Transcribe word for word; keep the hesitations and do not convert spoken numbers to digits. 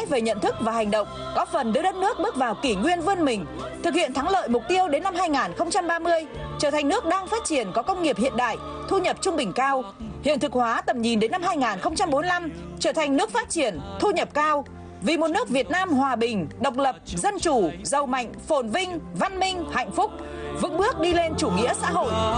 về nhận thức và hành động, góp phần đưa đất nước bước vào kỷ nguyên vươn mình, thực hiện thắng lợi mục tiêu đến năm hai nghìn không trăm ba mươi, trở thành nước đang phát triển có công nghiệp hiện đại, thu nhập trung bình cao, hiện thực hóa tầm nhìn đến năm hai nghìn không trăm bốn mươi lăm, trở thành nước phát triển, thu nhập cao, vì một nước Việt Nam hòa bình, độc lập, dân chủ, giàu mạnh, phồn vinh, văn minh, hạnh phúc, vững bước đi lên chủ nghĩa xã hội.